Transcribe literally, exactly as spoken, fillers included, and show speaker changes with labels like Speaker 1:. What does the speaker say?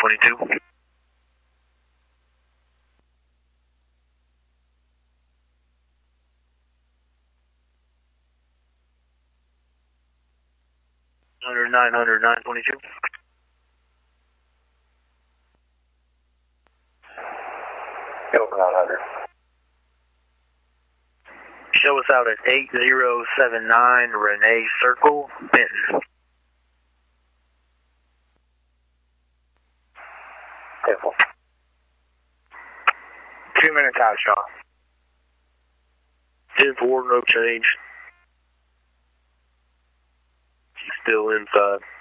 Speaker 1: twenty-two. Hundred nine hundred nine twenty-two.
Speaker 2: Over nine hundred.
Speaker 1: Show us out at eight zero seven nine Renee Circle, Benton.
Speaker 2: Careful. Two minutes out, Shaw.
Speaker 1: ten four, no change. She's still inside.